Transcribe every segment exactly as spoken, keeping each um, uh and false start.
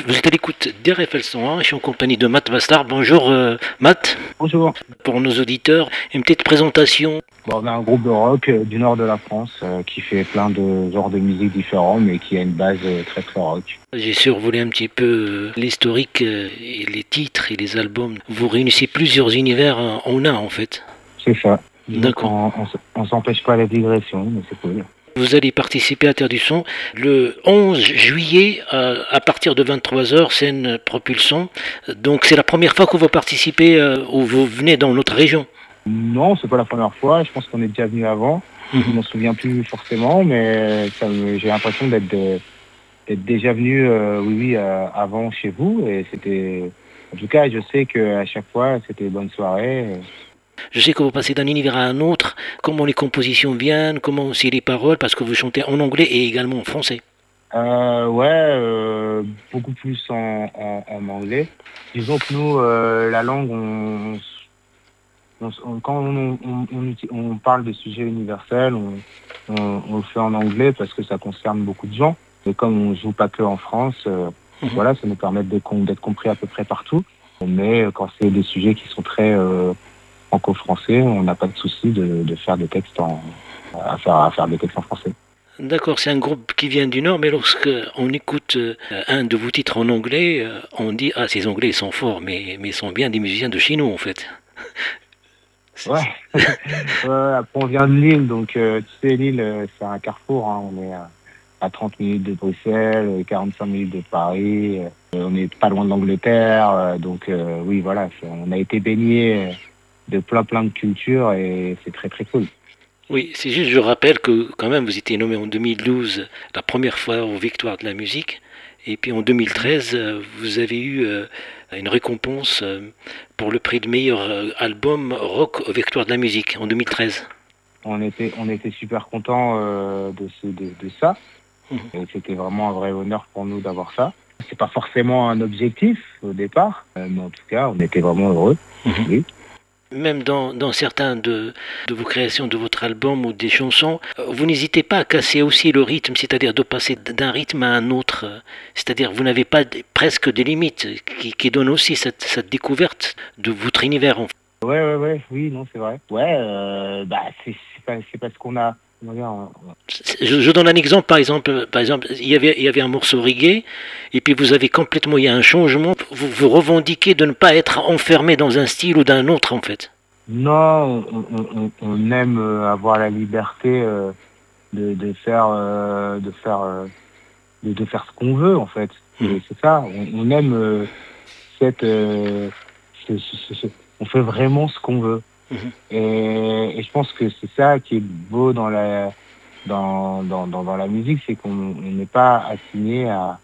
Vous êtes à l'écoute d'R F L cent un, je suis en compagnie de Matt Bastard. Bonjour euh, Matt. Bonjour. Pour nos auditeurs, une petite présentation. Bon, on a un groupe de rock euh, du nord de la France euh, qui fait plein de genres de musique différents, mais qui a une base euh, très très rock. J'ai survolé un petit peu euh, l'historique euh, et les titres et les albums. Vous réunissez plusieurs univers en, en un en fait. C'est ça. D'accord. On, on, on s'empêche pas la digression, mais c'est cool. Vous allez participer à Terre du Son le onze juillet à, à partir de vingt-trois heures, scène Propulsion. Donc c'est la première fois que vous participez euh, ou vous venez dans notre région. Non, c'est pas la première fois. Je pense qu'on est déjà venu avant. Mmh. Je m'en souviens plus forcément, mais ça me, j'ai l'impression d'être, de, d'être déjà venu, euh, oui, oui, euh, avant chez vous. Et c'était, en tout cas, je sais que à chaque fois, c'était une bonne soirée. Je sais que vous passez d'un univers à un autre, comment les compositions viennent, comment aussi les paroles, parce que vous chantez en anglais et également en français. Euh, ouais, euh, beaucoup plus en, en, en anglais. Disons que nous, euh, la langue, on, on, on, quand on, on, on, on parle de sujets universels, on, on, on le fait en anglais parce que ça concerne beaucoup de gens. Et comme on joue pas que en France, euh, mmh. voilà, ça nous permet d'être, d'être compris à peu près partout. Mais quand c'est des sujets qui sont très euh, franco-français, on n'a pas de souci de, de faire des textes en, à faire, à faire des textes en français. D'accord, c'est un groupe qui vient du Nord, mais lorsque on écoute euh, un de vos titres en anglais, euh, on dit ah ces Anglais ils sont forts, mais mais ils sont bien des musiciens de chez nous en fait. Ouais. ouais. Après on vient de Lille, donc euh, tu sais Lille euh, c'est un carrefour. Hein. On est à, à trente minutes de Bruxelles, quarante-cinq minutes de Paris. Euh, on n'est pas loin de l'Angleterre, euh, donc euh, oui voilà, on a été baigné de plein plein de cultures et c'est très très cool. Oui, c'est juste, je rappelle que quand même vous étiez nommé en deux mille douze la première fois aux Victoires de la musique, et puis en deux mille treize vous avez eu une récompense pour le prix de meilleur album rock aux Victoires de la musique en deux mille treize. On était on était super contents euh, de, ce, de de ça, mmh. et c'était vraiment un vrai honneur pour nous d'avoir ça. C'est pas forcément un objectif au départ, mais en tout cas on était vraiment heureux. Mmh. Oui. Même dans, dans certains de, de vos créations, de votre album ou des chansons, vous n'hésitez pas à casser aussi le rythme, c'est-à-dire de passer d'un rythme à un autre. C'est-à-dire vous n'avez pas presque des limites qui, qui donnent aussi cette, cette découverte de votre univers. En fait. Ouais, ouais, ouais, oui, non, c'est vrai. Ouais, euh, bah, c'est, c'est, pas, c'est parce qu'on a... Je, je donne un exemple, par exemple, par exemple, il y avait, il y avait un morceau reggae, et puis vous avez complètement, il y a un changement, vous, vous revendiquez de ne pas être enfermé dans un style ou d'un autre, en fait. Non, on, on, on aime avoir la liberté euh, de, de faire, euh, de faire, euh, de, de faire ce qu'on veut, en fait. Mmh. Et c'est ça, on, on aime euh, cette, euh, ce, ce, ce, on fait vraiment ce qu'on veut. Mmh. Et, et je pense que c'est ça qui est beau dans la dans dans dans, dans la musique, c'est qu'on n'est pas assigné à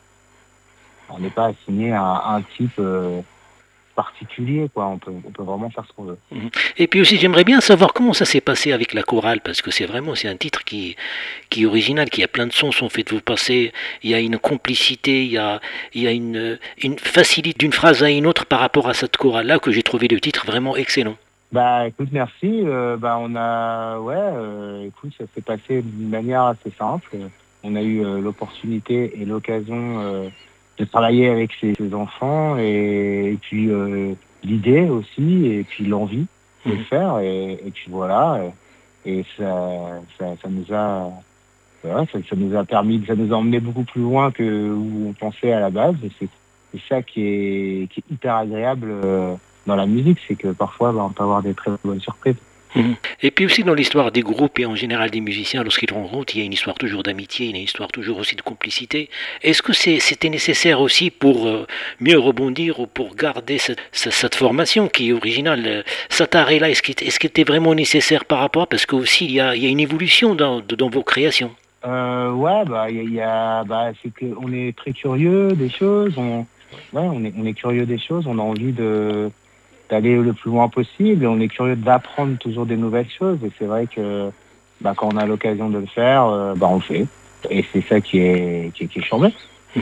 on n'est pas assigné à un type euh, particulier, quoi. On peut on peut vraiment faire ce qu'on veut. Mmh. Et puis aussi j'aimerais bien savoir comment ça s'est passé avec la chorale, parce que c'est vraiment c'est un titre qui qui est original, qui a plein de sons sont faits de vous passer, il y a une complicité, il y a il y a une une facilité d'une phrase à une autre par rapport à cette chorale là que j'ai trouvé le titre vraiment excellent. Bah écoute, merci. Euh, bah on a, ouais, euh, écoute, ça s'est passé d'une manière assez simple. On a eu euh, l'opportunité et l'occasion euh, de travailler avec ces, ces enfants et, et puis euh, l'idée aussi et puis l'envie de le faire et, et puis voilà. Et, et ça, ça, ça nous a, ouais, ça, ça nous a permis, ça nous a emmené beaucoup plus loin que où on pensait à la base. Et c'est, c'est ça qui est, qui est hyper agréable. Euh, dans la musique, c'est que parfois bah, on peut avoir des très bonnes surprises. Mmh. Et puis aussi dans l'histoire des groupes et en général des musiciens, lorsqu'ils rencontrent, il y a une histoire toujours d'amitié, il y a une histoire toujours aussi de complicité. Est-ce que c'est, c'était nécessaire aussi pour euh, mieux rebondir ou pour garder cette, cette, cette formation qui est originale? Cet arrêt-là, est-ce qu'il, est-ce qu'il était vraiment nécessaire par rapport? Parce qu'aussi il y a, il y a une évolution dans, dans vos créations. Euh, ouais, bah il y a, bah c'est que on est très curieux des choses, on, ouais, on est, on est curieux des choses, on a envie de d'aller le plus loin possible et on est curieux d'apprendre toujours des nouvelles choses et c'est vrai que bah, quand on a l'occasion de le faire, euh, bah, on le fait et c'est ça qui est, qui est, qui est chambé. Mmh.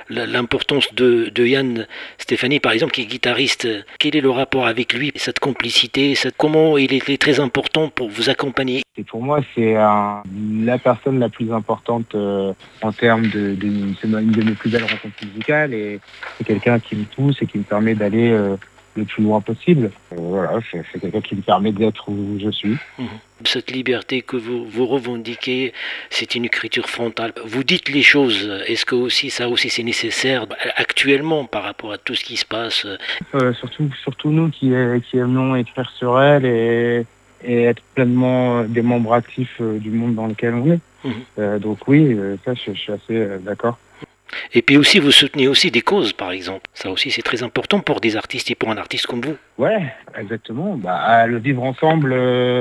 l'importance de, de Yann Stéphanie, par exemple, qui est guitariste. Quel est le rapport avec lui, cette complicité, cette, comment il est très important pour vous accompagner? Et pour moi, c'est un, la personne la plus importante euh, en termes de, de, de c'est une de mes plus belles rencontres musicales, et c'est quelqu'un qui me pousse et qui me permet d'aller euh, le plus loin possible. Euh, voilà, c'est, c'est quelqu'un qui me permet d'être où je suis. Mmh. Cette liberté que vous, vous revendiquez, c'est une écriture frontale. Vous dites les choses. Est-ce que aussi ça aussi c'est nécessaire actuellement par rapport à tout ce qui se passe? euh, Surtout, surtout nous qui, qui aimons écrire sur elle et, et être pleinement des membres actifs du monde dans lequel on est. Mmh. Euh, donc oui, ça je, je suis assez euh, d'accord. Et puis aussi, vous soutenez aussi des causes, par exemple. Ça aussi, c'est très important pour des artistes et pour un artiste comme vous. Ouais, exactement. Bah, le vivre ensemble euh,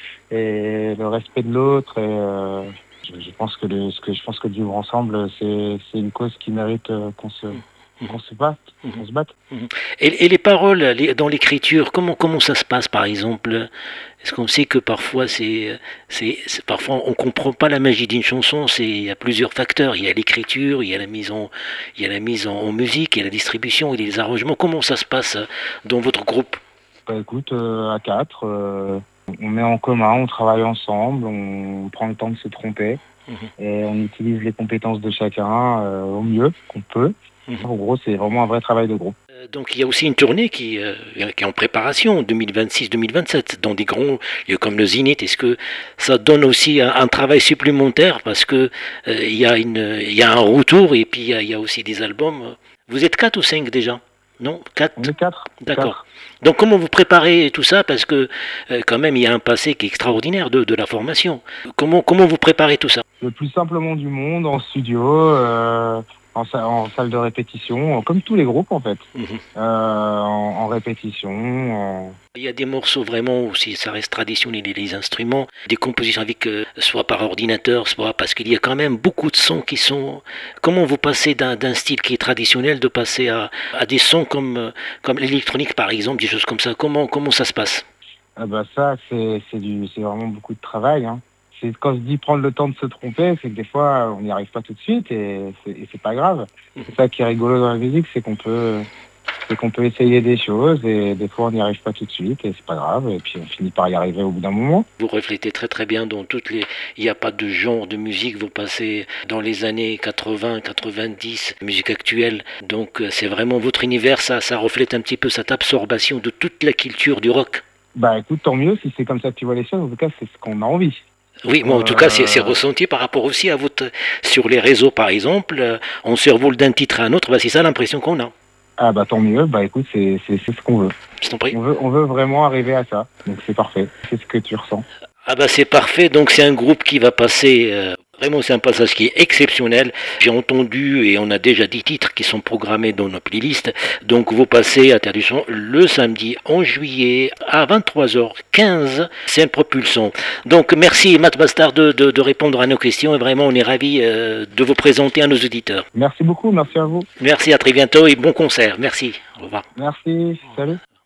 et le respect de l'autre. Et, euh, je, je pense que le, ce que je pense que le vivre ensemble, c'est, c'est une cause qui mérite euh, qu'on se qu'on se batte, qu'on se batte. Et, et les paroles les, dans l'écriture, comment comment ça se passe, par exemple? Est-ce qu'on sait que parfois c'est, c'est, c'est parfois on comprend pas la magie d'une chanson? C'est il y a plusieurs facteurs. Il y a l'écriture, il y a la mise en il y a la mise en, en musique, il y a la distribution, il y a les arrangements. Comment ça se passe dans votre groupe? Bah écoute, euh, à quatre, euh, on met en commun, on travaille ensemble, on prend le temps de se tromper mmh. et on utilise les compétences de chacun euh, au mieux qu'on peut. En gros, c'est vraiment un vrai travail de groupe. Donc il y a aussi une tournée qui, euh, qui est en préparation, deux mille vingt-six deux mille vingt-sept, dans des grands lieux comme le Zénith. Est-ce que ça donne aussi un, un travail supplémentaire parce que euh, il y a une, il y a un retour et puis il y a, il y a aussi des albums. Vous êtes quatre ou cinq déjà? Non, quatre. On est quatre. D'accord. Quatre. Donc comment vous préparez tout ça, parce que euh, quand même il y a un passé qui est extraordinaire de, de la formation. Comment comment vous préparez tout ça? Le plus simplement du monde, en studio. Euh... En, en salle de répétition, comme tous les groupes en fait, mmh. euh, en, en répétition. En... Il y a des morceaux vraiment où si ça reste traditionnel, les instruments, des compositions avec euh, soit par ordinateur, soit parce qu'il y a quand même beaucoup de sons qui sont. Comment vous passez d'un, d'un style qui est traditionnel de passer à, à des sons comme comme l'électronique par exemple, des choses comme ça. Comment comment ça se passe? Ah bah ça c'est c'est du c'est vraiment beaucoup de travail. Hein. C'est quand je dis prendre le temps de se tromper, c'est que des fois on n'y arrive pas tout de suite et c'est, et c'est pas grave. C'est ça qui est rigolo dans la musique, c'est qu'on peut, c'est qu'on peut essayer des choses et des fois on n'y arrive pas tout de suite et c'est pas grave et puis on finit par y arriver au bout d'un moment. Vous reflétez très très bien dans toutes les, il n'y a pas de genre de musique. Vous passez dans les années quatre-vingts, quatre-vingt-dix, musique actuelle. Donc c'est vraiment votre univers, ça, ça reflète un petit peu cette absorption de toute la culture du rock. Bah écoute, tant mieux si c'est comme ça que tu vois les choses. En tout cas, c'est ce qu'on a envie. Oui, moi en tout euh... cas c'est, c'est ressenti par rapport aussi à votre sur les réseaux par exemple, on survole d'un titre à un autre, bah, c'est ça l'impression qu'on a. Ah bah tant mieux, bah écoute c'est c'est, c'est ce qu'on veut. Je t'en prie. On veut on veut vraiment arriver à ça, donc c'est parfait, c'est ce que tu ressens. Ah bah c'est parfait, donc c'est un groupe qui va passer. Euh... Vraiment, c'est un passage qui est exceptionnel. J'ai entendu et on a déjà dix titres qui sont programmés dans nos playlists. Donc, vous passez à Terre du Son le samedi onze juillet à vingt-trois heures quinze. C'est un propulsion. Donc, merci Matt Bastard de, de, de répondre à nos questions. Et vraiment, on est ravis euh, de vous présenter à nos auditeurs. Merci beaucoup, merci à vous. Merci, à très bientôt et bon concert. Merci. Au revoir. Merci, salut.